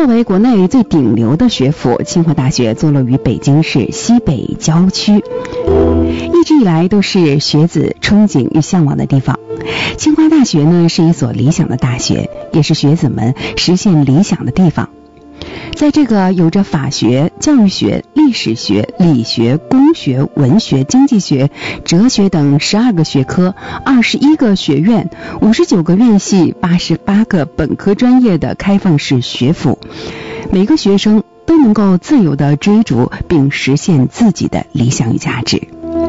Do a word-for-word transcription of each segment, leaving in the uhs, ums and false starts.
作为国内最顶流的学府，清华大学坐落于北京市西北郊区，一直以来都是学子憧憬与向往的地方。清华大学呢，是一所理想的大学，也是学子们实现理想的地方。在这个有着法学、教育学、历史学、理学、工学、文学、经济学、哲学等十二个学科、二十一个学院、五十九个院系、八十八个本科专业的开放式学府，每个学生都能够自由地追逐并实现自己的理想与价值。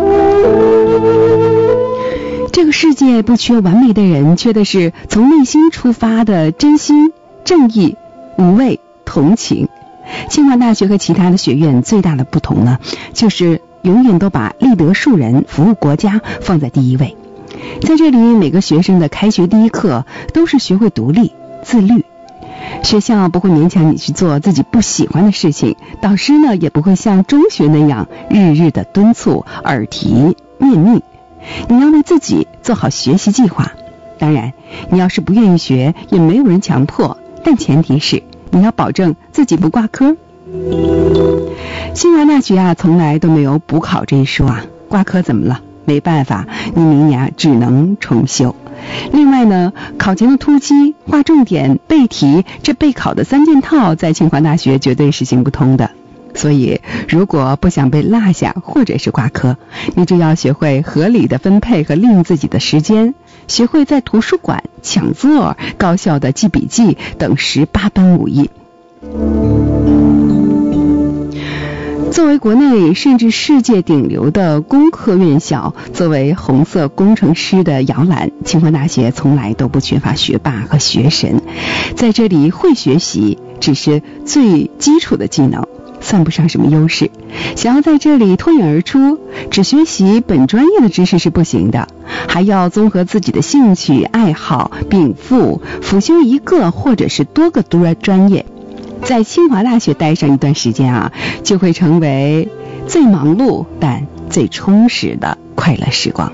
这个世界不缺完美的人，缺的是从内心出发的真心、正义、无畏、同情。清华大学和其他的学院最大的不同呢，就是永远都把立德树人、服务国家放在第一位。在这里，每个学生的开学第一课都是学会独立、自律。学校不会勉强你去做自己不喜欢的事情，导师呢也不会像中学那样日日的敦促、耳提面命。你要为自己做好学习计划。当然，你要是不愿意学，也没有人强迫，但前提是你要保证自己不挂科。清华大学啊，从来都没有补考这一说啊，挂科怎么了？没办法，你明年啊只能重修。另外呢，考前的突击、划重点、背题，这备考的三件套，在清华大学绝对是行不通的。所以，如果不想被落下或者是挂科，你就要学会合理的分配和利用自己的时间，学会在图书馆、讲座、高效的记笔记等十八般武艺。作为国内甚至世界顶流的工科院校，作为红色工程师的摇篮，清华大学从来都不缺乏学霸和学神。在这里，会学习只是最基础的技能，算不上什么优势。想要在这里脱颖而出，只学习本专业的知识是不行的，还要综合自己的兴趣爱好，并辅辅修一个或者是多个多专业。在清华大学待上一段时间啊，就会成为最忙碌但最充实的快乐时光。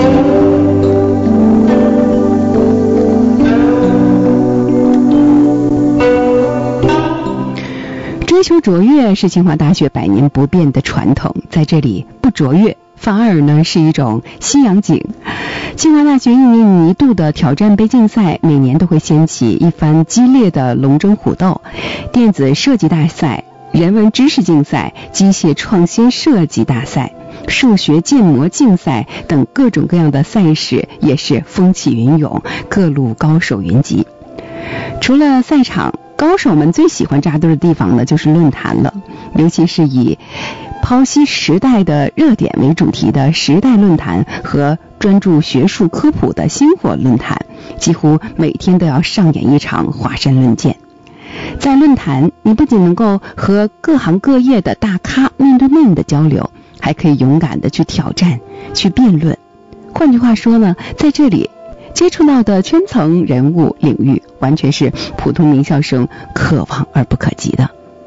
追求卓越是清华大学百年不变的传统，在这里不卓越反而呢是一种西洋景。清华大学一年一度的挑战杯竞赛，每年都会掀起一番激烈的龙争虎斗。电子设计大赛、人文知识竞赛、机械创新设计大赛、数学建模竞赛等各种各样的赛事也是风起云涌，各路高手云集。除了赛场，高手们最喜欢扎堆的地方呢，就是论坛了，尤其是以剖析时代的热点为主题的时代论坛和专注学术科普的星火论坛，几乎每天都要上演一场华山论剑。在论坛，你不仅能够和各行各业的大咖面对面的交流，还可以勇敢的去挑战、去辩论。换句话说呢，在这里接触到的圈层人物领域，完全是普通名校生可望而不可及的。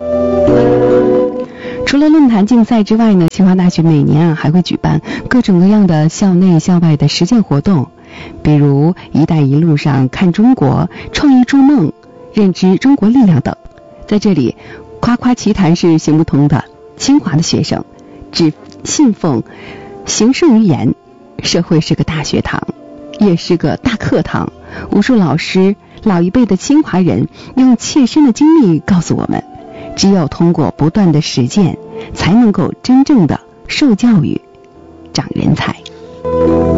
除了论坛竞赛之外呢，清华大学每年啊还会举办各种各样的校内校外的实践活动，比如一带一路上看中国、创意筑梦、认知中国力量等。在这里夸夸其谈是行不通的，清华的学生只信奉行胜于言，社会是个大学堂，也是个大课堂。无数老师、老一辈的清华人用切身的经历告诉我们，只有通过不断的实践，才能够真正的受教育、长人才。